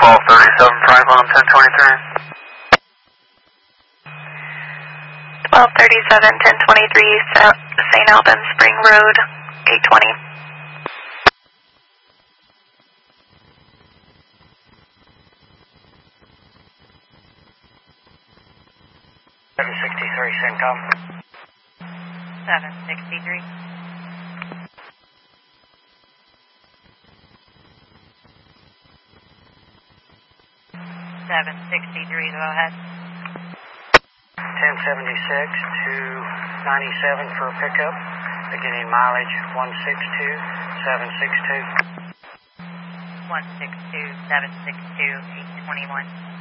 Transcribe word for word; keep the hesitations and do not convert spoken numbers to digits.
twelve thirty-seven Franklin, ten twenty-three. twelve thirty-seven, ten twenty-three, Saint Albans Spring Road, eight twenty. seven sixty-three, CENTCOM. seven sixty-three. seven sixty-three, go ahead. ten seventy-six to ninety-seven for a pickup. Beginning mileage one six two seven six two. one six two seven six two, eight twenty-one.